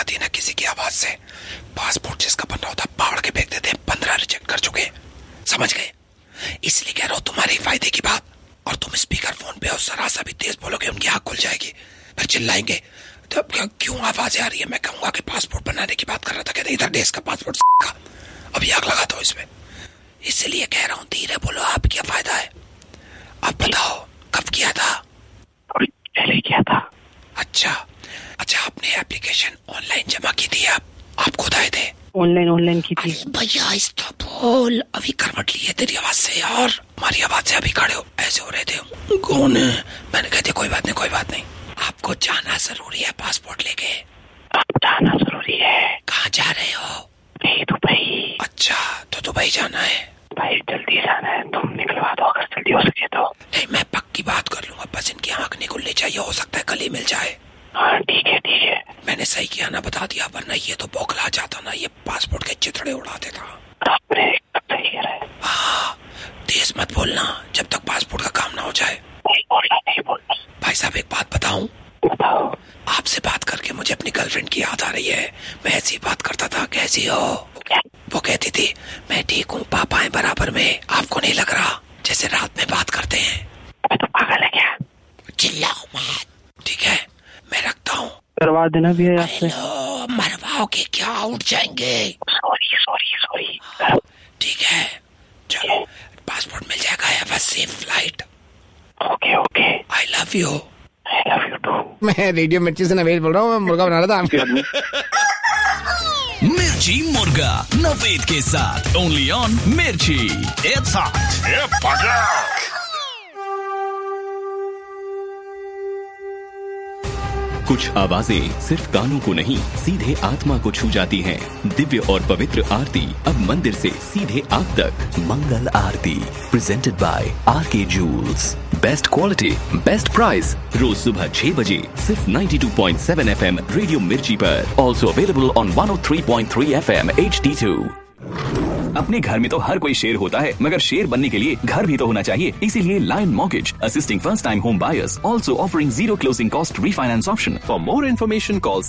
आती है ना किसी की आवाज से, पासपोर्ट जिसका बनना होता है पहाड़ के फेंक देते हैं। 15 रिजेक्ट कर चुके, समझ गए? इसलिए कह रहा हूँ तुम्हारे फायदे की बात। और तुम स्पीकर फोन पे और जरा सा भी तेज बोलोगे उनकी आंख खुल जाएगी, फिर चिल्लाएंगे। तो क्यों आवाज आ रही है? मैं कहूंगा कि पासपोर्ट बनाने की बात कर रहा था। कहते इधर देश का पासपोर्ट का, अभी आग लगा दो इसमें। इसलिए कह रहा हूँ धीरे बोलो, आप क्या फायदा है? आप बताओ कब किया था? थोड़ी पहले किया था। अच्छा, आपने एप्लीकेशन ऑनलाइन जमा की थी? आप खुद आए थे? ऑनलाइन की थी। भैया आहिस्ता बोल, अभी करवट ली है तेरी आवाज से यार, हमारी आवाज से अभी खड़े हो ऐसे हो रहे थे। कौन है? मैंने कहते कोई बात नहीं, आपको जाना जरूरी है पासपोर्ट लेके। अब जाना जरूरी है। कहाँ जा रहे हो? दुबई। अच्छा, तो दुबई जाना है? भाई जल्दी जाना है, तुम निकलवा दो अगर जल्दी हो सके तो। नहीं, मैं पक्की बात कर लूंगा, बस इनकी आंख नहीं खुलनी चाहिए, हो सकता है कल ही मिल जाए। हाँ ठीक है। मैंने सही किया ना बता दिया, वरना ये तो बौखला जाता ना, ये पासपोर्ट के चिथड़े उड़ा देता। आपने सही कह रहा है। हाँ, तेज मत बोलना जब तक पासपोर्ट का काम ना हो जाए। नहीं बोलना। भाई साहब एक बात बताऊं? बताओ। आपसे बात करके मुझे अपनी गर्लफ्रेंड की याद आ रही है। मैं ऐसी बात करता था, कैसी हो? वो कहती थी मैं ठीक हूँ, पापा है बराबर में। आपको नहीं लग रहा जैसे रात में बात करते हैं? मैं तो पागल है क्या? चिल्लाओ मत, ठीक है? मैं रखता हूँ। करवा देना भी है आपसे। मरवाओगे क्या? उठ जाएंगे। सॉरी। ठीक है, चलो पासपोर्ट मिल जाएगा। Have a safe flight. Okay. I love you. I love you to. मैं रेडियो मिर्ची से नवेद बोल रहा हूँ, मैं मुर्गा बना रहा था। मिर्ची मुर्गा नवेद के साथ ओनली ऑन मिर्ची। It's hot. कुछ आवाजें सिर्फ कानों को नहीं सीधे आत्मा को छू जाती हैं। दिव्य और पवित्र आरती अब मंदिर से सीधे आप तक। मंगल आरती presented by R K joules. Best quality best price, रोज सुबह 6 बजे सिर्फ 92.7 FM रेडियो मिर्ची पर। Also available on 103.3 FM HD2। अपने घर में तो हर कोई शेर होता है, मगर शेर बनने के लिए घर भी तो होना चाहिए। इसीलिए lion mortgage assisting first time home buyers, also offering zero closing cost refinance option. For more information call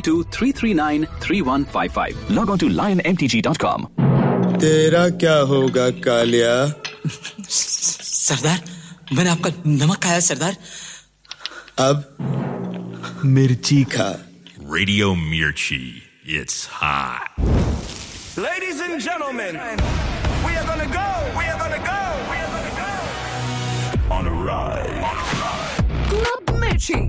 7323393155। Log on to lionmtg.com। तेरा क्या होगा कालिया? सरदार, मैंने आपका नमक खाया सरदार। अब मिर्ची खा। Radio Mirchi, it's hot. Ladies and gentlemen, we are gonna go on a ride. Club Mirchi.